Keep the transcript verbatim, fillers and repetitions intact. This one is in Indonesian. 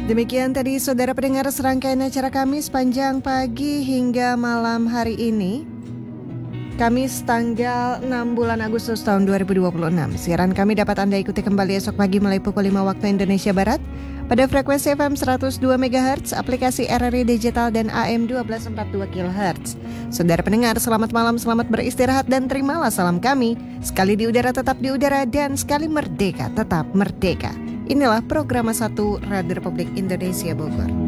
Demikian tadi saudara pendengar serangkaian acara kami sepanjang pagi hingga malam hari ini. Kamis tanggal enam bulan Agustus tahun dua ribu dua puluh enam. Siaran kami dapat Anda ikuti kembali esok pagi mulai pukul lima waktu Indonesia Barat pada frekuensi F M seratus dua megahertz, aplikasi R R I Digital dan A M satu dua empat dua kilohertz. Saudara pendengar, selamat malam, selamat beristirahat dan terimalah salam kami. Sekali di udara tetap di udara dan sekali merdeka tetap merdeka. Inilah program satu Radio Republik Indonesia Bogor.